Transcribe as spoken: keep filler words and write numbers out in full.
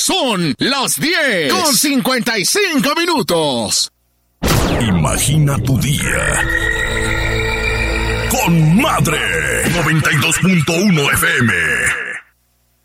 Son las diez con cincuenta y cinco minutos. Imagina tu día con Madre noventa y dos punto uno F M.